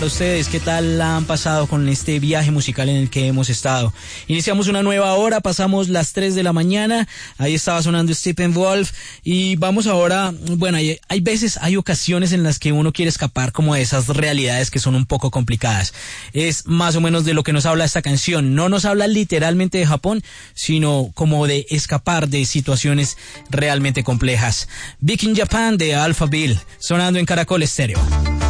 A ustedes, ¿qué tal la han pasado con este viaje musical en el que hemos estado? Iniciamos una nueva hora, pasamos las 3 de la mañana, ahí estaba sonando Steppenwolf y vamos ahora, bueno, hay ocasiones en las que uno quiere escapar como de esas realidades que son un poco complicadas. Es más o menos de lo que nos habla esta canción, no nos habla literalmente de Japón, sino como de escapar de situaciones realmente complejas. Big in Japan de Alphaville, sonando en Caracol Estéreo.